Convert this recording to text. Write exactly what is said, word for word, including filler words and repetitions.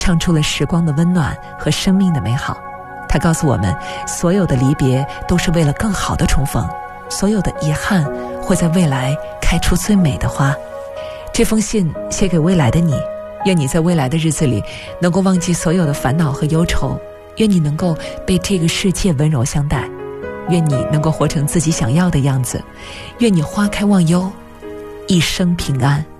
唱出了时光的温暖和生命的美好。它告诉我们，所有的离别都是为了更好的重逢，所有的遗憾会在未来开出最美的花。这封信写给未来的你，愿你在未来的日子里能够忘记所有的烦恼和忧愁，愿你能够被这个世界温柔相待，愿你能够活成自己想要的样子，愿你花开忘忧，一生平安。